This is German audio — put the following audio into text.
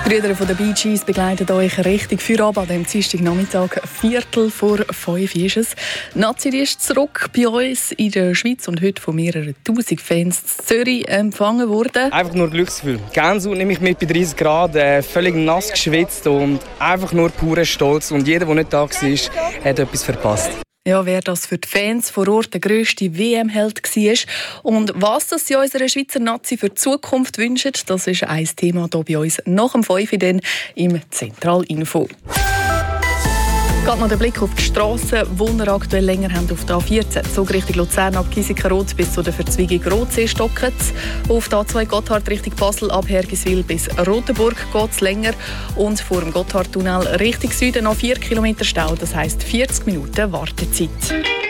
Die Brüder von den Bee Gees begleiten euch richtig Feierabend am Dienstagnachmittag. 4:45 ist es. Nazi ist zurück bei uns in der Schweiz und heute von mehreren tausend Fans in Zürich empfangen worden. Einfach nur Glücksgefühl. Gänsehaut nehme ich mit bei 30 Grad, völlig nass geschwitzt und einfach nur purer Stolz. Und jeder, der nicht da war, hat etwas verpasst. Ja, wer das für die Fans vor Ort der grösste WM-Held war und was das sie unserer Schweizer Nazi für die Zukunft wünschen, das ist ein Thema hier bei uns nach dem 5 Uhr im Zentralinfo. Geht noch der Blick auf die Strassen, die wir aktuell länger haben auf der A14. Zug Richtung Luzern ab Giesikenroth bis zu der Verzweigung Rotsee stocken. Auf der A2 Gotthard Richtung Basel ab Hergiswil bis Rotenburg geht es länger. Und vor dem Gotthardtunnel Richtung Süden noch 4 Kilometer Stau, das heisst 40 Minuten Wartezeit.